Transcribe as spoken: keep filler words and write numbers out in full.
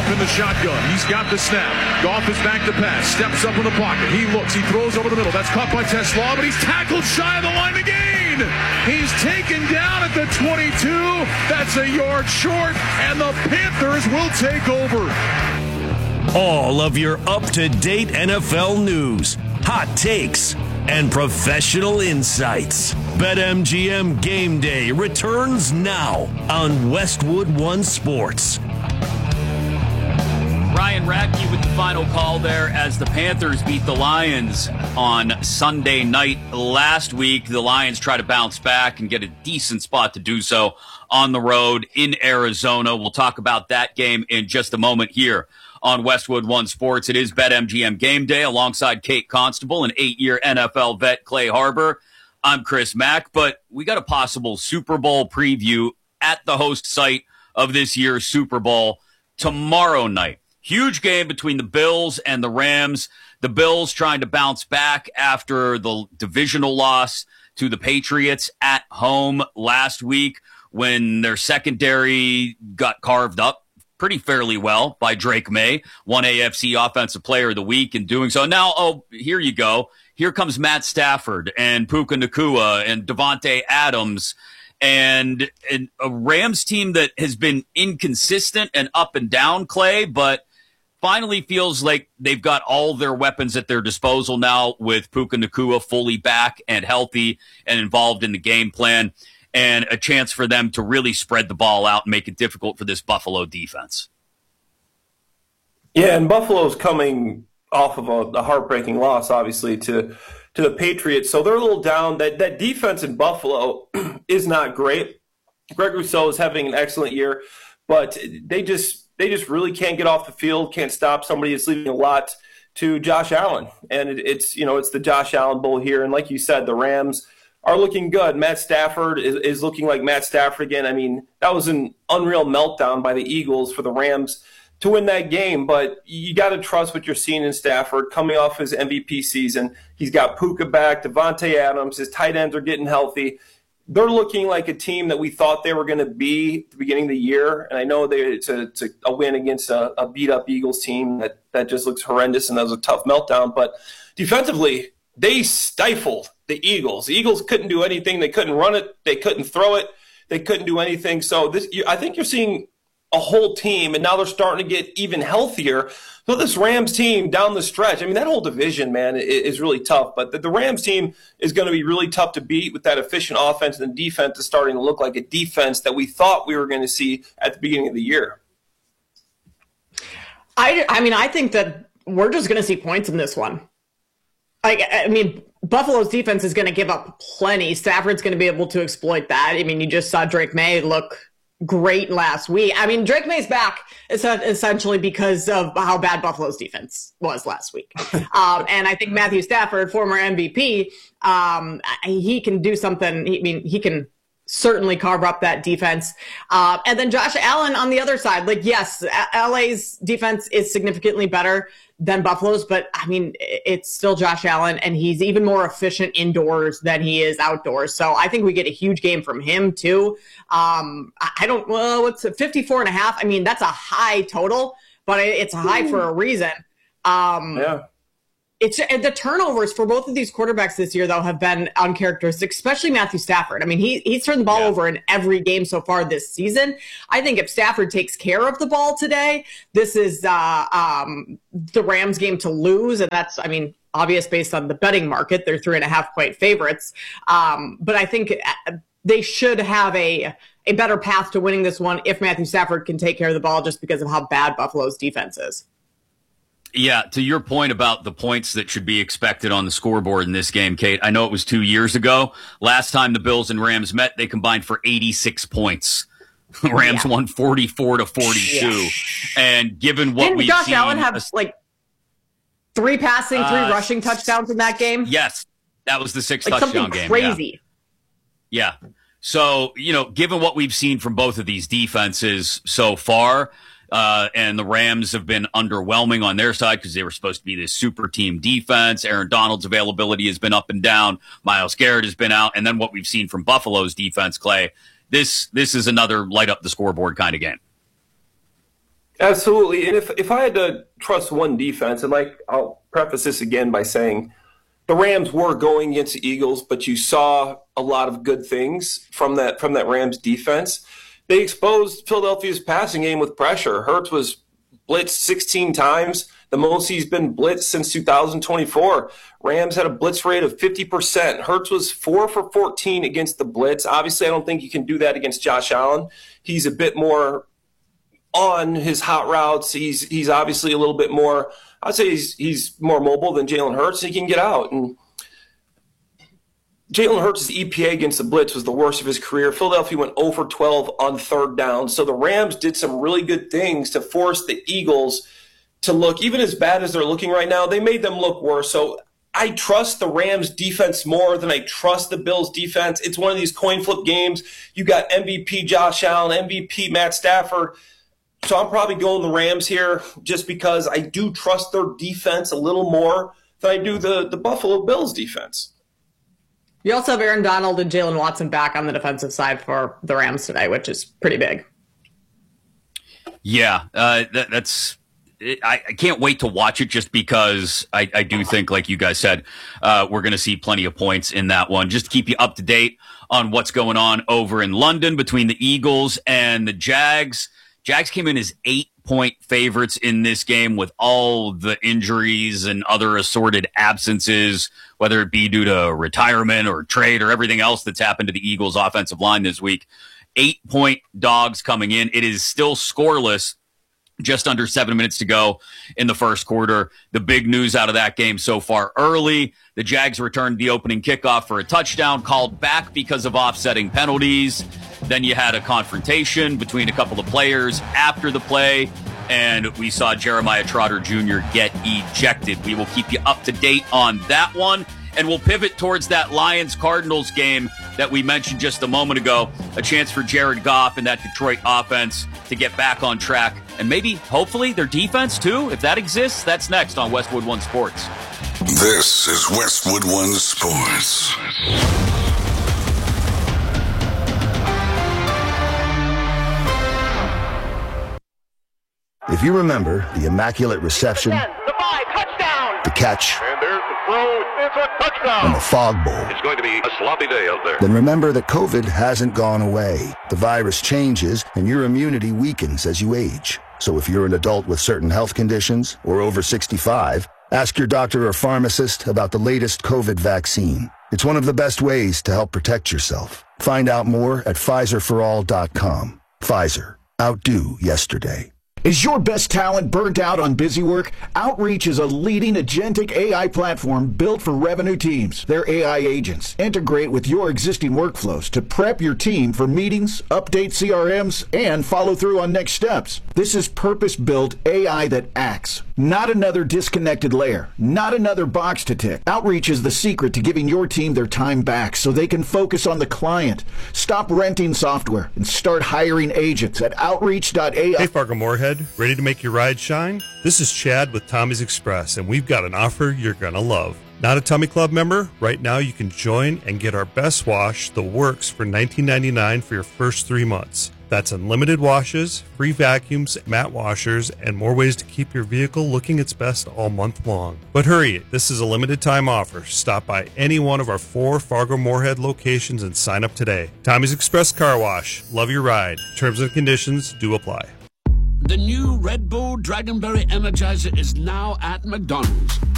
in the shotgun. He's got the snap. Goff is back to pass. Steps up in the pocket. He looks. He throws over the middle. That's caught by Tesla, but he's tackled shy of the line to gain. He's taken down at the twenty-two. That's a yard short, and the Panthers will take over. All of your up-to-date N F L news, hot takes, and professional insights. BetMGM Game Day returns now on Westwood One Sports. Ryan Radke with the final call there as the Panthers beat the Lions on Sunday night last week. The Lions try to bounce back and get a decent spot to do so on the road in Arizona. We'll talk about that game in just a moment here on Westwood One Sports. It is BetMGM Game Day alongside Kate Constable and eight-year N F L vet Clay Harbor. I'm Chris Mack, but we got a possible Super Bowl preview at the host site of this year's Super Bowl tomorrow night. Huge game between the Bills and the Rams. The Bills trying to bounce back after the divisional loss to the Patriots at home last week when their secondary got carved up pretty fairly well by Drake May, one A F C Offensive Player of the Week in doing so. Now, oh, here you go. Here comes Matt Stafford and Puka Nacua and Devontae Adams and, and a Rams team that has been inconsistent and up and down, Clay, but finally feels like they've got all their weapons at their disposal now with Puka Nacua fully back and healthy and involved in the game plan, and a chance for them to really spread the ball out and make it difficult for this Buffalo defense. Yeah, and Buffalo's coming off of a, a heartbreaking loss, obviously, to to the Patriots. So they're a little down. That that defense in Buffalo is not great. Greg Rousseau is having an excellent year, but they just they just really can't get off the field, can't stop somebody. It's leaving a lot to Josh Allen. And it, it's, you know, it's the Josh Allen Bowl here. And like you said, the Rams are looking good. Matt Stafford is, is looking like Matt Stafford again. I mean, that was an unreal meltdown by the Eagles for the Rams to win that game. But you got to trust what you're seeing in Stafford coming off his M V P season. He's got Puka back, Devontae Adams. His tight ends are getting healthy. They're looking like a team that we thought they were going to be at the beginning of the year. And I know they, it's, a, it's a, a win against a, a beat-up Eagles team that, that just looks horrendous, and that was a tough meltdown. But defensively, they stifled the Eagles. The Eagles couldn't do anything. They couldn't run it. They couldn't throw it. They couldn't do anything. So this, you, I think you're seeing a whole team, and now they're starting to get even healthier. So this Rams team down the stretch, I mean, that whole division, man, is really tough. But the, the Rams team is going to be really tough to beat with that efficient offense, and the defense is starting to look like a defense that we thought we were going to see at the beginning of the year. I, I mean, I think that we're just going to see points in this one. Like, I mean, Buffalo's defense is going to give up plenty. Stafford's going to be able to exploit that. I mean, you just saw Drake May look great last week. I mean, Drake May's back essentially because of how bad Buffalo's defense was last week. Um, and I think Matthew Stafford, former M V P, um, he can do something. I mean, he can certainly carve up that defense. Uh, and then Josh Allen on the other side. Like, yes, L A's defense is significantly better than Buffalo's, but I mean, it's still Josh Allen, and he's even more efficient indoors than he is outdoors. So I think we get a huge game from him too. Um, I don't, well, what's it, fifty-four and a half? I mean, that's a high total, but it's a high for a reason. Um, yeah. It's the turnovers for both of these quarterbacks this year, though, have been uncharacteristic, especially Matthew Stafford. I mean, he he's turned the ball yeah. over in every game so far this season. I think if Stafford takes care of the ball today, this is uh, um, the Rams game to lose. And that's, I mean, obvious based on the betting market. They're three and a half point favorites. Um, but I think they should have a, a better path to winning this one if Matthew Stafford can take care of the ball, just because of how bad Buffalo's defense is. Yeah, to your point about the points that should be expected on the scoreboard in this game, Kate, I know it was two years ago. Last time the Bills and Rams met, they combined for eighty-six points. The Rams yeah. won forty-four to forty-two. Yeah. And given what Didn't we've Josh seen... Allen have, like, three passing, three uh, rushing touchdowns in that game? Yes, that was the sixth like touchdown game. Crazy. Yeah. yeah. So, you know, given what we've seen from both of these defenses so far... Uh, and the Rams have been underwhelming on their side because they were supposed to be this super team defense. Aaron Donald's availability has been up and down. Myles Garrett has been out. And then what we've seen from Buffalo's defense, Clay, this this is another light up the scoreboard kind of game. Absolutely. And if, if I had to trust one defense, and like I'll preface this again by saying the Rams were going against the Eagles, but you saw a lot of good things from that from that Rams defense. They exposed Philadelphia's passing game with pressure. Hurts was blitzed sixteen times, the most he's been blitzed since two thousand twenty-four. Rams had a blitz rate of fifty percent. Hurts was four for fourteen against the blitz. Obviously, I don't think you can do that against Josh Allen. He's a bit more on his hot routes. He's he's obviously a little bit more, I'd say he's he's more mobile than Jalen Hurts. He can get out. And Jalen Hurts' E P A against the blitz was the worst of his career. Philadelphia went zero for twelve on third down. So the Rams did some really good things to force the Eagles to look, even as bad as they're looking right now, they made them look worse. So I trust the Rams defense more than I trust the Bills defense. It's one of these coin flip games. You got M V P Josh Allen, M V P Matt Stafford. So I'm probably going the Rams here just because I do trust their defense a little more than I do the, the Buffalo Bills defense. You also have Aaron Donald and Jalen Watson back on the defensive side for the Rams today, which is pretty big. Yeah, uh, that, that's I, I can't wait to watch it just because I, I do think, like you guys said, uh, we're going to see plenty of points in that one. Just to keep you up to date on what's going on over in London between the Eagles and the Jags. Jags came in as eight-point favorites in this game with all the injuries and other assorted absences, whether it be due to retirement or trade or everything else that's happened to the Eagles' offensive line this week. Eight-point dogs coming in. It is still scoreless. Just under seven minutes to go in the first quarter. The big news out of that game so far early, the Jags returned the opening kickoff for a touchdown, called back because of offsetting penalties. Then you had a confrontation between a couple of players after the play, and we saw Jeremiah Trotter Junior get ejected. We will keep you up to date on that one, and we'll pivot towards that Lions-Cardinals game that we mentioned just a moment ago. A chance for Jared Goff and that Detroit offense to get back on track. And maybe, hopefully, their defense, too. If that exists, that's next on Westwood One Sports. This is Westwood One Sports. If you remember the Immaculate Reception, the five, touchdown, the catch, and there's the throw, it's a touchdown, and the Fog Bowl, it's going to be a sloppy day out there. Then remember that COVID hasn't gone away. The virus changes, and your immunity weakens as you age. So if you're an adult with certain health conditions or over sixty-five, ask your doctor or pharmacist about the latest COVID vaccine. It's one of the best ways to help protect yourself. Find out more at Pfizer for all dot com. Pfizer. Outdo yesterday. Is your best talent burnt out on busy work? Outreach is a leading agentic A I platform built for revenue teams. Their A I agents integrate with your existing workflows to prep your team for meetings, update C R Ms, and follow through on next steps. This is purpose-built A I that acts, not another disconnected layer, not another box to tick. Outreach is the secret to giving your team their time back so they can focus on the client. Stop renting software and start hiring agents at outreach dot A I. Hey, Fargo Moorhead. Ready to make your ride shine? This is Chad with Tommy's Express, and we've got an offer you're going to love. Not a Tommy Club member? Right now you can join and get our best wash, The Works, for nineteen ninety-nine dollars for your first three months. That's unlimited washes, free vacuums, matte washers, and more ways to keep your vehicle looking its best all month long. But hurry, this is a limited time offer. Stop by any one of our four Fargo Moorhead locations and sign up today. Tommy's Express Car Wash. Love your ride. Terms and conditions do apply. The new Red Bull Dragonberry Energizer is now at McDonald's.